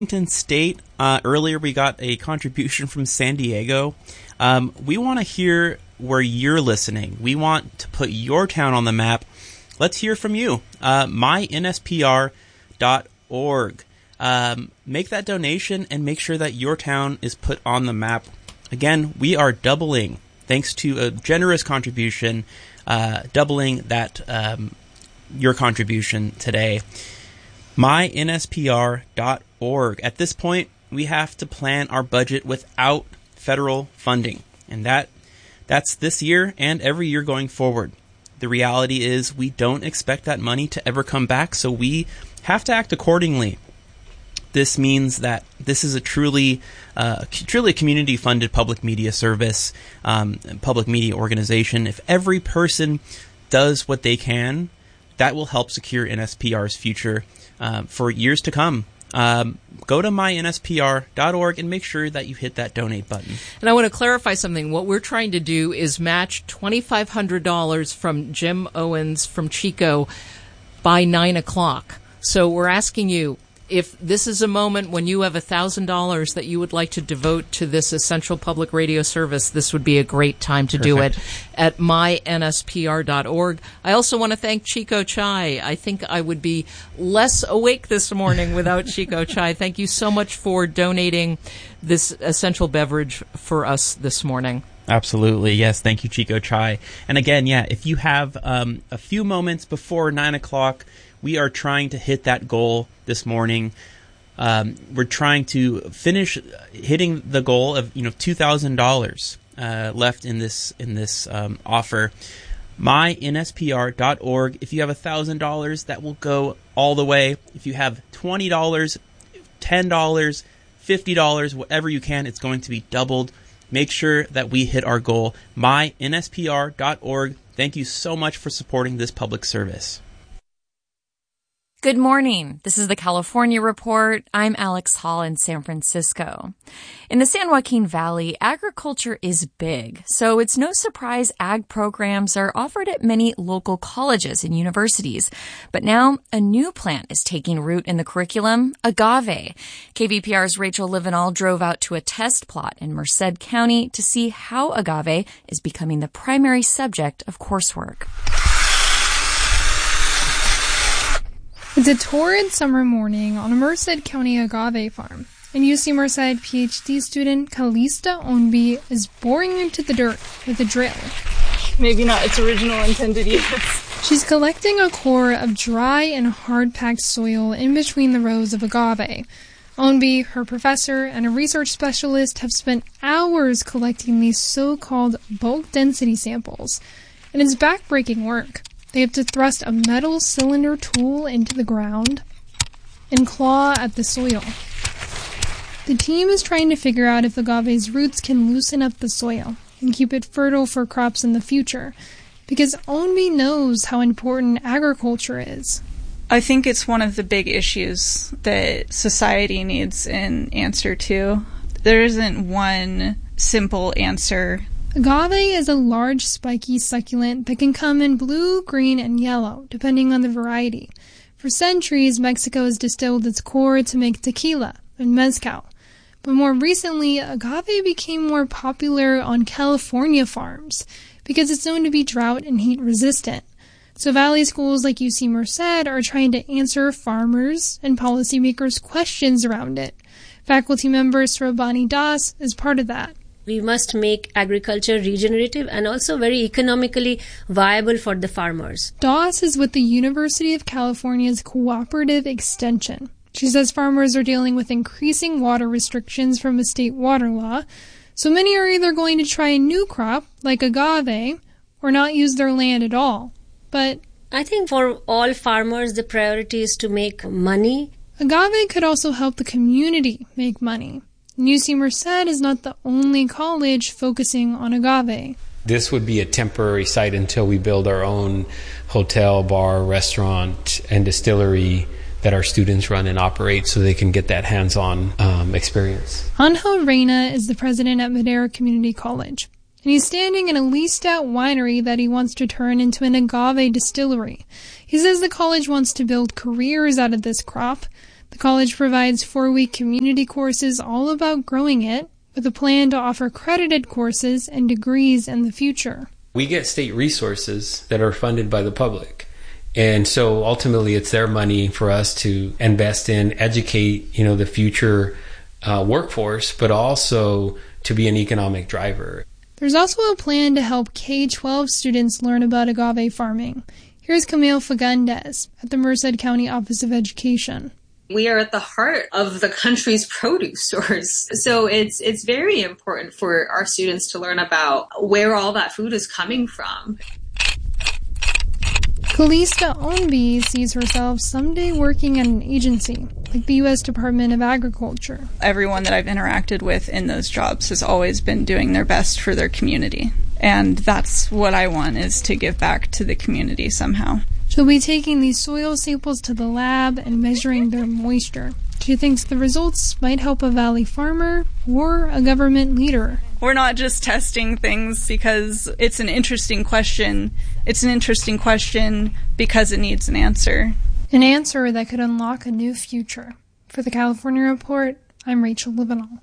Washington State, earlier we got a contribution from San Diego. We want to hear where you're listening. We want to put your town on the map. Let's hear from you. mynspr.org. Make that donation and make sure that your town is put on the map. Again, we are doubling, thanks to a generous contribution, doubling that your contribution today. mynspr.org. At this point, we have to plan our budget without federal funding, and that's this year and every year going forward. The reality is we don't expect that money to ever come back, so we have to act accordingly. This means that this is a truly community-funded public media service, public media organization. If every person does what they can, that will help secure NSPR's future for years to come. Go to mynspr.org and make sure that you hit that donate button. And I want to clarify something. What we're trying to do is match $2,500 from Jim Owens from Chico by 9 o'clock. So we're asking you, if this is a moment when you have $1,000 that you would like to devote to this essential public radio service, this would be a great time to do it at mynspr.org. I also want to thank Chico Chai. I think I would be less awake this morning without Chico Chai. Thank you so much for donating this essential beverage for us this morning. Absolutely. Yes. Thank you, Chico Chai. And again, if you have a few moments before 9 o'clock, we are trying to hit that goal this morning. We're trying to finish hitting the goal of $2,000 left in this offer. mynspr.org. If you have $1,000, that will go all the way. If you have $20, $10, $50, whatever you can, it's going to be doubled. Make sure that we hit our goal. mynspr.org. Thank you so much for supporting this public service. Good morning. This is the California Report. I'm Alex Hall in San Francisco. In the San Joaquin Valley, agriculture is big, so it's no surprise ag programs are offered at many local colleges and universities. But now a new plant is taking root in the curriculum, agave. KVPR's Rachel Livenall drove out to a test plot in Merced County to see how agave is becoming the primary subject of coursework. It's a torrid summer morning on a Merced County agave farm, and UC Merced PhD student Calista Onby is boring into the dirt with a drill. Maybe not its original intended use. She's collecting a core of dry and hard-packed soil in between the rows of agave. Onby, her professor, and a research specialist have spent hours collecting these so-called bulk density samples, and it's backbreaking work. They have to thrust a metal cylinder tool into the ground and claw at the soil. The team is trying to figure out if agave's roots can loosen up the soil and keep it fertile for crops in the future, because Onby knows how important agriculture is. I think it's one of the big issues that society needs an answer to. There isn't one simple answer. Agave is a large, spiky succulent that can come in blue, green, and yellow, depending on the variety. For centuries, Mexico has distilled its core to make tequila and mezcal. But more recently, agave became more popular on California farms because it's known to be drought and heat resistant. So valley schools like UC Merced are trying to answer farmers and policymakers' questions around it. Faculty member Srabani Das is part of that. We must make agriculture regenerative and also very economically viable for the farmers. Das is with the University of California's Cooperative Extension. She says farmers are dealing with increasing water restrictions from a state water law, so many are either going to try a new crop, like agave, or not use their land at all. But I think for all farmers, the priority is to make money. Agave could also help the community make money. UC Merced is not the only college focusing on agave. This would be a temporary site until we build our own hotel, bar, restaurant, and distillery that our students run and operate so they can get that hands-on experience. Angel Reyna is the president at Madera Community College, and he's standing in a leased-out winery that he wants to turn into an agave distillery. He says the college wants to build careers out of this crop. The college provides 4-week community courses all about growing it, with a plan to offer credited courses and degrees in the future. We get state resources that are funded by the public. And so ultimately it's their money for us to invest in, educate, the future workforce, but also to be an economic driver. There's also a plan to help K-12 students learn about agave farming. Here's Camille Fagundes at the Merced County Office of Education. We are at the heart of the country's produce source. So it's very important for our students to learn about where all that food is coming from. Calista Onby sees herself someday working at an agency, like the U.S. Department of Agriculture. Everyone that I've interacted with in those jobs has always been doing their best for their community. And that's what I want, is to give back to the community somehow. She'll be taking these soil samples to the lab and measuring their moisture. She thinks the results might help a valley farmer or a government leader. We're not just testing things because it's an interesting question. It's an interesting question because it needs an answer. An answer that could unlock a new future. For the California Report, I'm Rachel Livenall.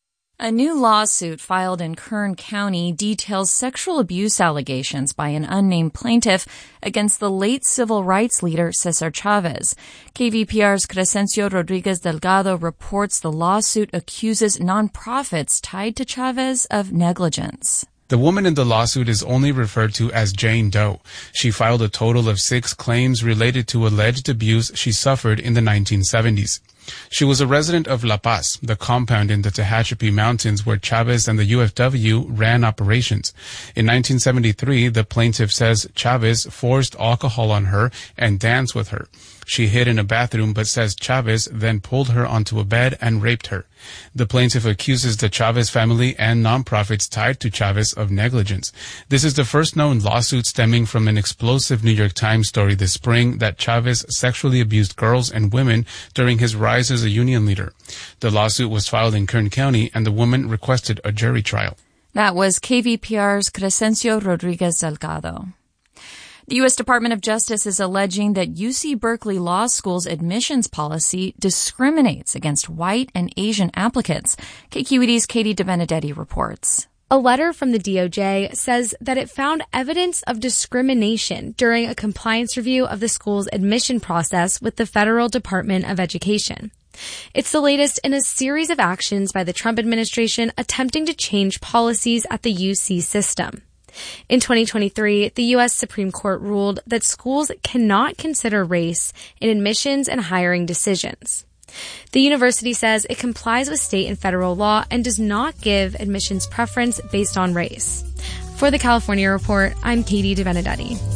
A new lawsuit filed in Kern County details sexual abuse allegations by an unnamed plaintiff against the late civil rights leader Cesar Chavez. KVPR's Crescencio Rodriguez Delgado reports the lawsuit accuses nonprofits tied to Chavez of negligence. The woman in the lawsuit is only referred to as Jane Doe. She filed a total of 6 claims related to alleged abuse she suffered in the 1970s. She was a resident of La Paz, the compound in the Tehachapi Mountains where Chavez and the UFW ran operations. In 1973, the plaintiff says Chavez forced alcohol on her and danced with her. She hid in a bathroom but says Chavez then pulled her onto a bed and raped her. The plaintiff accuses the Chavez family and nonprofits tied to Chavez of negligence. This is the first known lawsuit stemming from an explosive New York Times story this spring that Chavez sexually abused girls and women during his rise as a union leader. The lawsuit was filed in Kern County and the woman requested a jury trial. That was KVPR's Crescencio Rodriguez Delgado. The U.S. Department of Justice is alleging that UC Berkeley Law School's admissions policy discriminates against white and Asian applicants. KQED's Katie DeBenedetti reports. A letter from the DOJ says that it found evidence of discrimination during a compliance review of the school's admission process with the Federal Department of Education. It's the latest in a series of actions by the Trump administration attempting to change policies at the UC system. In 2023, the U.S. Supreme Court ruled that schools cannot consider race in admissions and hiring decisions. The university says it complies with state and federal law and does not give admissions preference based on race. For the California Report, I'm Katie DeBenedetti.